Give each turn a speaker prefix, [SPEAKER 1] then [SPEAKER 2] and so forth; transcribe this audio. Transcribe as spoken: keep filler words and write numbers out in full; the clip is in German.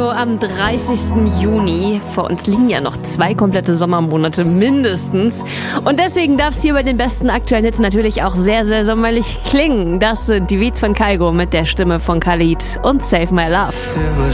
[SPEAKER 1] Kygo am dreißigsten Juni. Vor uns liegen ja noch zwei komplette Sommermonate mindestens. Und deswegen darf es hier bei den besten aktuellen Hits natürlich auch sehr, sehr sommerlich klingen. Das sind die Beats von Kygo mit der Stimme von Khalid und Save My Love.